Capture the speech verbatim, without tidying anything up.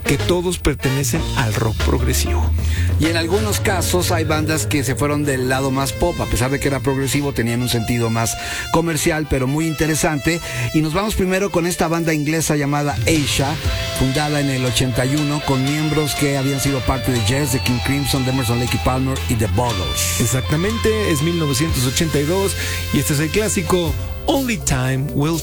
que todos pertenecen al rock progresivo. Y en algunos casos hay bandas que se fueron del lado más pop, a pesar de que era progresivo, tenían un sentido más comercial, pero muy interesante. Y nos vamos primero con esta banda inglesa llamada Asia, fundada en el ochenta y uno, con miembros que habían sido parte de Yes, The King Crimson, Emerson, Lake y Palmer y The Buggles. Exactamente, es mil novecientos ochenta y dos y este es el clásico Only Time Will